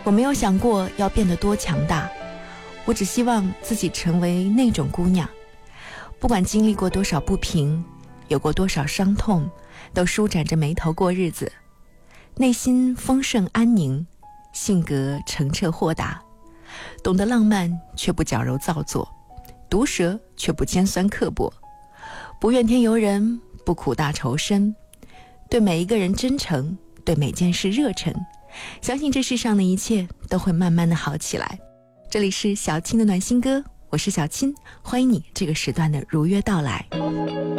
我没有想过要变得多强大，我只希望自己成为那种姑娘，不管经历过多少不平，有过多少伤痛，都舒展着眉头过日子，内心丰盛安宁，性格澄澈豁达，懂得浪漫却不矫揉造作，毒舌却不尖酸刻薄，不怨天尤人，不苦大仇深，对每一个人真诚，对每件事热忱，相信这世上的一切都会慢慢的好起来。这里是小青的暖心歌，我是小青，欢迎你这个时段的如约到来。